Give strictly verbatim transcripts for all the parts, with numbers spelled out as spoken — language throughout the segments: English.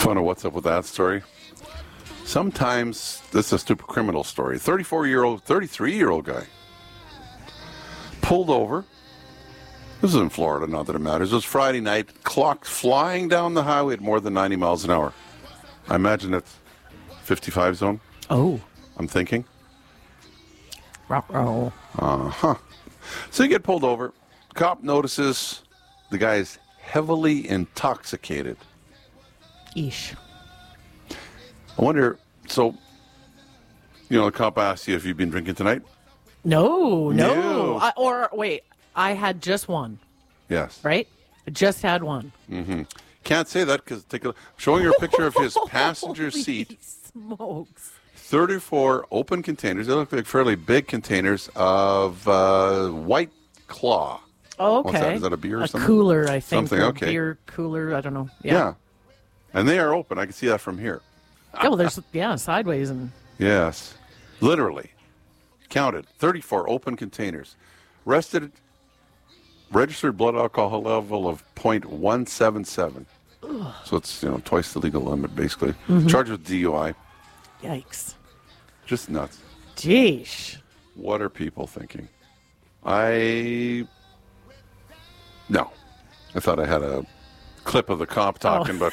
want to know what's up with that story? Sometimes, this is a stupid criminal story. thirty-four-year-old, thirty-three-year-old guy pulled over. This is in Florida, not that it matters. It was Friday night. Clock flying down the highway at more than ninety miles an hour. I imagine it's fifty-five zone. Oh. I'm thinking. Ruh-roh. Uh-huh. So you get pulled over. Cop notices the guy is heavily intoxicated. Eesh. I wonder, so, you know, the cop asks you if you've been drinking tonight? No, no. No. I, or, wait, I had just one, Yes. right? I just had one. Mm-hmm. Can't say that because take a showing you a picture of his passenger Holy seat. smokes. thirty-four open containers. They look like fairly big containers of uh, White Claw. Oh, okay. What's that? Is that a beer or a something? cooler, I think. Something, or okay. Beer cooler, I don't know. Yeah. Yeah. And they are open. I can see that from here. Yeah, well, there's, yeah, sideways and... Yes. Literally. Counted. thirty-four open containers. Rested, registered blood alcohol level of point one seven seven. So it's, you know, twice the legal limit, basically. Mm-hmm. Charged with D U I. Yikes. Just nuts. Jeesh. What are people thinking? I... No. I thought I had a clip of the cop talking, Oh. but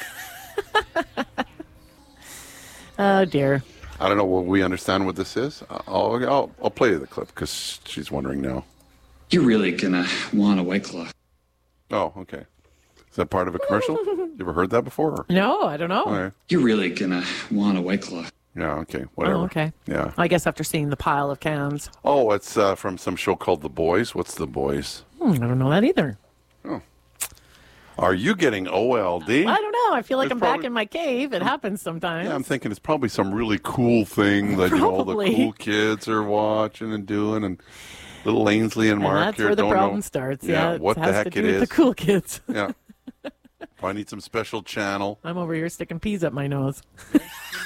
Oh, dear. I don't know what we understand what this is. I'll, I'll, I'll play you the clip because she's wondering now. You're really gonna want a White Claw. Oh, okay. Is that part of a commercial? You ever heard that before? Or? No, I don't know. All right. You're really gonna want a White Claw. Yeah, okay. Whatever. Oh, okay. Yeah. I guess after seeing the pile of cans. Oh, it's uh, from some show called The Boys. What's The Boys? Hmm, I don't know that either. Are you getting O L D? I don't know. I feel like It's I'm probably- back in my cave. It happens sometimes. Yeah, I'm thinking it's probably some really cool thing that you know, all the Probably. cool kids are watching and doing, and little Ainsley and and Mark that's here where the don't problem know. starts. Yeah, Yeah, it what the has heck to do it with is. the cool kids. Yeah. Probably need some special channel. I'm over here sticking peas up my nose.